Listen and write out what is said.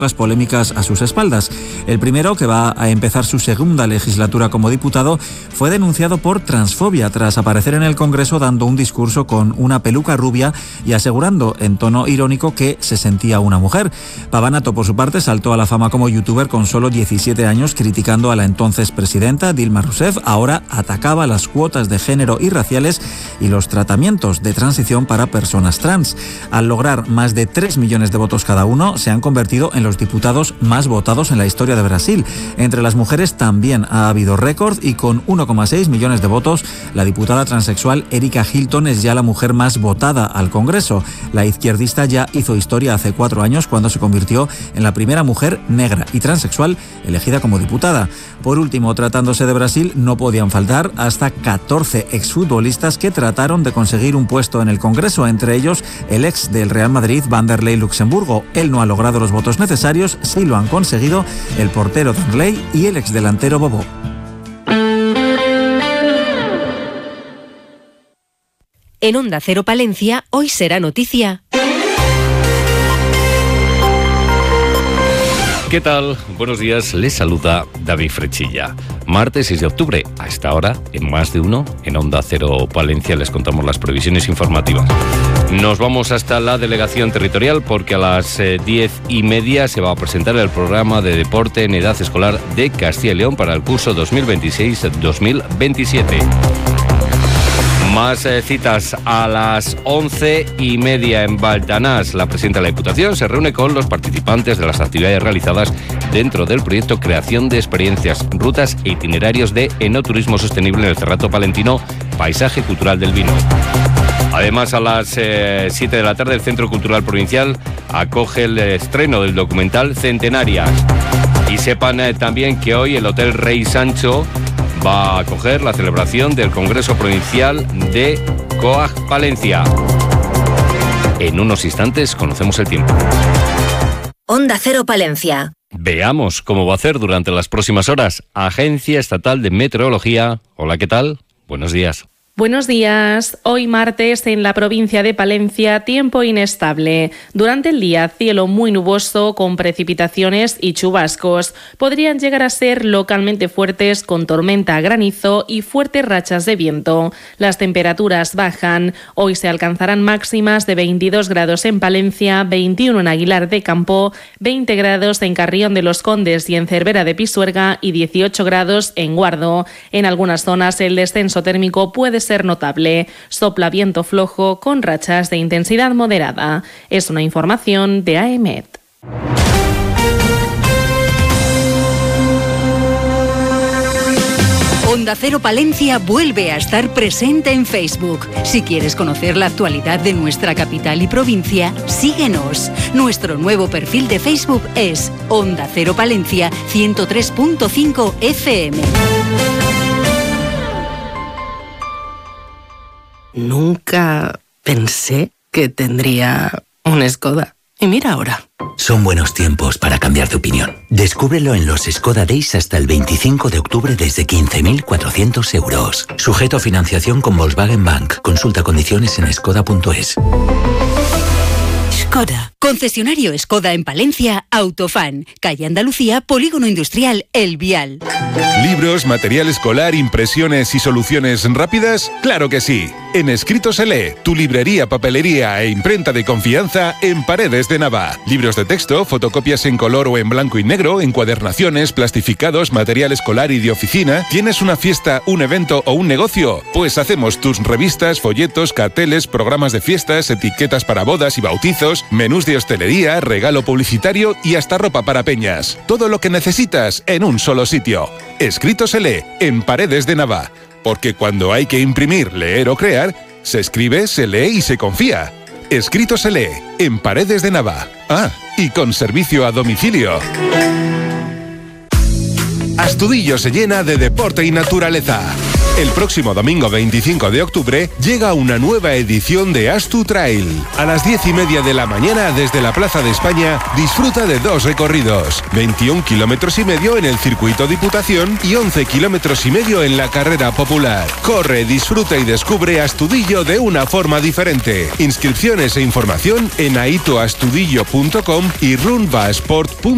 polémicas a sus espaldas. El primero, que va a empezar su segunda legislatura como diputado, fue denunciado por transfobia tras aparecer en el Congreso dando un discurso con una peluca rubia y asegurando en tono irónico que se sentía una mujer. Pavanato, por su parte, saltó a la fama como youtuber con solo 17 años, criticando a la entonces presidenta Dilma Rousseff. Ahora atacaba las cuotas de género y raciales y los tratamientos de transición para personas trans. Al lograr más de 3 millones de votos cada uno, se han convertido en los diputados más votados en la historia de Brasil. Entre las mujeres también ha habido récord y con 1,6 millones de votos, la diputada transexual Erika Hilton es ya la mujer más votada al Congreso. La izquierdista ya hizo historia hace 4 años cuando se convirtió en la primera mujer negra y transexual elegida como diputada. Por último, tratándose de Brasil, no podían faltar hasta 14 exfutbolistas que trataron de conseguir un puesto en el Congreso, entre ellos el ex del Real Madrid, Vanderlei Luxemburgo. Él no ha logrado los votos necesarios, sí lo han conseguido el portero Danley y el exdelantero Bobó. En Onda Cero Palencia, hoy será noticia. ¿Qué tal? Buenos días, les saluda David Frechilla. Martes 6 de octubre, a esta hora, en Más de Uno, en Onda Cero Palencia, les contamos las previsiones informativas. Nos vamos hasta la delegación territorial porque a las 10:30 se va a presentar el programa de deporte en edad escolar de Castilla y León para el curso 2026-2027. Más citas a las 11:30 en Baltanás. La presidenta de la Diputación se reúne con los participantes de las actividades realizadas dentro del proyecto Creación de Experiencias, Rutas e Itinerarios de Enoturismo Sostenible en el Cerrato Palentino, Paisaje Cultural del Vino. Además, a las 7 de la tarde, el Centro Cultural Provincial acoge el estreno del documental Centenarias. Y sepan también que hoy el Hotel Rey Sancho va a acoger la celebración del Congreso Provincial de COAG Palencia. En unos instantes conocemos el tiempo. Onda Cero Palencia. Veamos cómo va a hacer durante las próximas horas. Agencia Estatal de Meteorología. Hola, ¿qué tal? Buenos días. Buenos días. Hoy martes en la provincia de Palencia, tiempo inestable. Durante el día, cielo muy nuboso con precipitaciones y chubascos. Podrían llegar a ser localmente fuertes con tormenta, granizo y fuertes rachas de viento. Las temperaturas bajan. Hoy se alcanzarán máximas de 22 grados en Palencia, 21 en Aguilar de Campo, 20 grados en Carrión de los Condes y en Cervera de Pisuerga y 18 grados en Guardo. En algunas zonas el descenso térmico puede ser notable. Sopla viento flojo con rachas de intensidad moderada. Es una información de AEMET. Onda Cero Palencia vuelve a estar presente en Facebook. Si quieres conocer la actualidad de nuestra capital y provincia, síguenos. Nuestro nuevo perfil de Facebook es Onda Cero Palencia 103.5 FM. Nunca pensé que tendría un Skoda. Y mira ahora. Son buenos tiempos para cambiar de opinión. Descúbrelo en los Skoda Days hasta el 25 de octubre desde 15.400 euros. Sujeto a financiación con Volkswagen Bank. Consulta condiciones en skoda.es. Skoda. Concesionario Skoda en Palencia, Autofan. Calle Andalucía, Polígono Industrial El Vial. ¿Libros, material escolar, impresiones y soluciones rápidas? ¡Claro que sí! En Escrito se lee, tu librería, papelería e imprenta de confianza en Paredes de Nava. Libros de texto, fotocopias en color o en blanco y negro, encuadernaciones, plastificados, material escolar y de oficina. ¿Tienes una fiesta, un evento o un negocio? Pues hacemos tus revistas, folletos, carteles, programas de fiestas, etiquetas para bodas y bautizos, menús de hostelería, regalo publicitario y hasta ropa para peñas. Todo lo que necesitas en un solo sitio. Escrito se lee en Paredes de Nava. Porque cuando hay que imprimir, leer o crear, se escribe, se lee y se confía. Escrito se lee en Paredes de Nava. Ah, y con servicio a domicilio. Astudillo se llena de deporte y naturaleza. El próximo domingo 25 de octubre llega una nueva edición de Astu Trail. A las 10:30 de la mañana desde la Plaza de España disfruta de 2 recorridos. 21,5 kilómetros en el circuito Diputación y 11,5 kilómetros en la carrera popular. Corre, disfruta y descubre Astudillo de una forma diferente. Inscripciones e información en aitoastudillo.com y runvasport.com.